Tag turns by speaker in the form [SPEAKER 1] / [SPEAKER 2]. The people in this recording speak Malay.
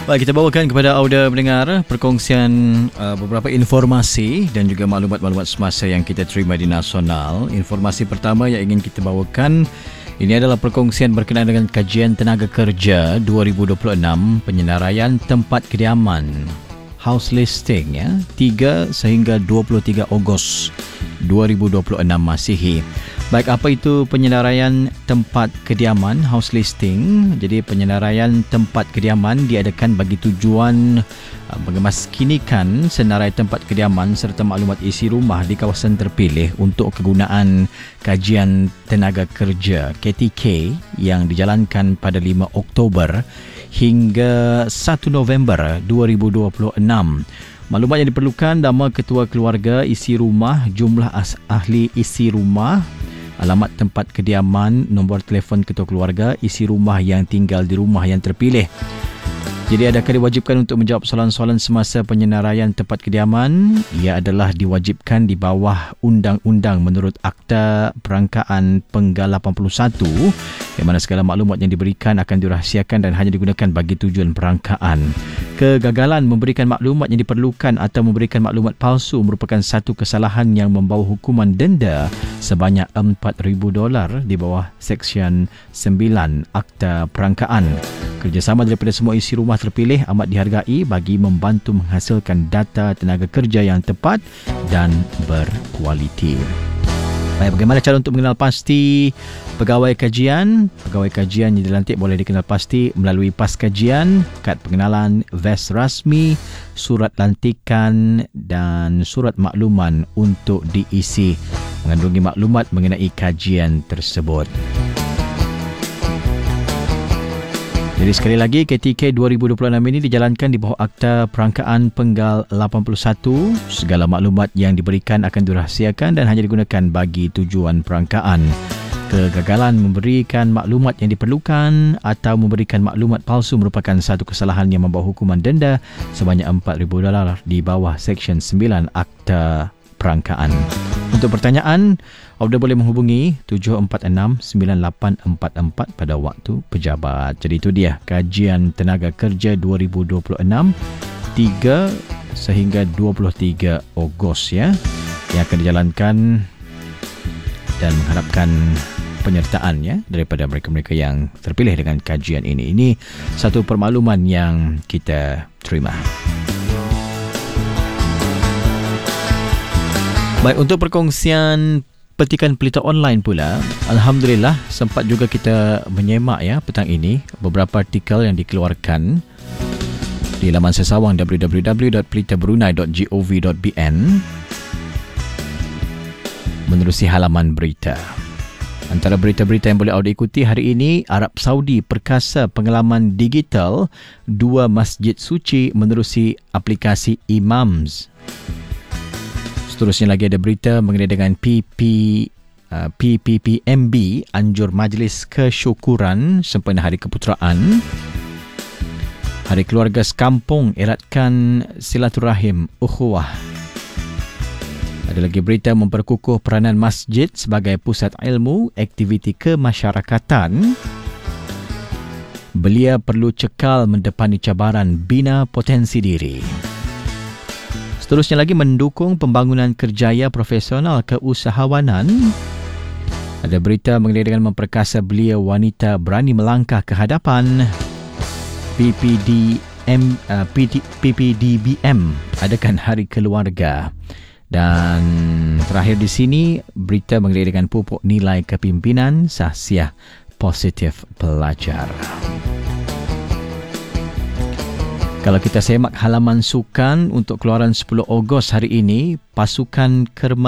[SPEAKER 1] Baik, kita bawakan kepada audio pendengar perkongsian beberapa informasi dan juga maklumat-maklumat semasa yang kita terima di nasional. Informasi pertama yang ingin kita bawakan, ini adalah perkongsian berkenaan dengan Kajian Tenaga Kerja 2026, penyenaraian tempat kediaman, house listing 3 sehingga 23 Ogos 2026 Masihi. Baik, apa itu penyenaraian tempat kediaman, house listing? Jadi penyenaraian tempat kediaman diadakan bagi tujuan mengemaskinikan senarai tempat kediaman serta maklumat isi rumah di kawasan terpilih untuk kegunaan Kajian Tenaga Kerja KTK yang dijalankan pada 5 Oktober hingga 1 November 2026. Maklumat yang diperlukan: nama ketua keluarga, isi rumah, jumlah ahli isi rumah, alamat tempat kediaman, nombor telefon ketua keluarga, isi rumah yang tinggal di rumah yang terpilih. Jadi adakah diwajibkan untuk menjawab soalan-soalan semasa penyenaraian tempat kediaman? Ia adalah diwajibkan di bawah undang-undang menurut Akta Perangkaan Penggal 81, yang mana segala maklumat yang diberikan akan dirahsiakan dan hanya digunakan bagi tujuan perangkaan. Kegagalan memberikan maklumat yang diperlukan atau memberikan maklumat palsu merupakan satu kesalahan yang membawa hukuman denda sebanyak $4,000 di bawah Seksyen 9 Akta Perangkaan. Kerjasama daripada semua isi rumah terpilih amat dihargai bagi membantu menghasilkan data tenaga kerja yang tepat dan berkualiti. Baik, bagaimana cara untuk mengenal pasti pegawai kajian? Pegawai kajian yang dilantik boleh dikenal pasti melalui pas kajian, kad pengenalan, vest rasmi, surat lantikan dan surat makluman untuk diisi mengandungi maklumat mengenai kajian tersebut. Jadi sekali lagi, KTK 2026 ini dijalankan di bawah Akta Perangkaan Penggal 81. Segala maklumat yang diberikan akan dirahsiakan dan hanya digunakan bagi tujuan perangkaan. Kegagalan memberikan maklumat yang diperlukan atau memberikan maklumat palsu merupakan satu kesalahan yang membawa hukuman denda sebanyak $4,000 di bawah Seksyen 9 Akta Perangkaan. Untuk pertanyaan, anda boleh menghubungi 746-9844 pada waktu pejabat. Jadi itu dia Kajian Tenaga Kerja 2026 3 sehingga 23 Ogos yang akan dijalankan, dan mengharapkan penyertaan daripada mereka-mereka yang terpilih dengan kajian ini. Ini satu permakluman yang kita terima. Baik, untuk perkongsian petikan pelita online pula, alhamdulillah sempat juga kita menyemak petang ini beberapa artikel yang dikeluarkan di laman sesawang www.pelitabrunei.gov.bn menerusi halaman berita. Antara berita-berita yang boleh anda ikuti hari ini, Arab Saudi perkasa pengalaman digital 2 masjid suci menerusi aplikasi Imams. Seterusnya lagi ada berita mengenai dengan PPPMB anjur Majlis Kesyukuran sempena Hari Keputeraan. Hari Keluarga Sekampung eratkan silaturahim ukhuwah. Ada lagi berita memperkukuh peranan masjid sebagai pusat ilmu, aktiviti kemasyarakatan. Belia perlu cekal mendepani cabaran bina potensi diri. Seterusnya lagi, mendukung pembangunan kerjaya profesional keusahawanan. Ada berita mengenai dengan memperkasa belia wanita berani melangkah ke hadapan. PPDBM adakan Hari Keluarga. Dan terakhir di sini, berita mengenai dengan pupuk nilai kepimpinan sahsiah positif pelajar. Kalau kita semak halaman sukan untuk keluaran 10 Ogos hari ini, pasukan Kerma